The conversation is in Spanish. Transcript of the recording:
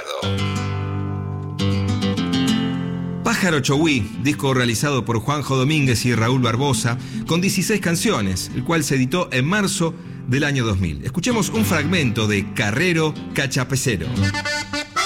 recuerdo. Pájaro Chowí, disco realizado por Juanjo Domínguez y Raúl Barbosa, con 16 canciones, el cual se editó en marzo del año 2000. Escuchemos un fragmento de Carrero Cachapecero.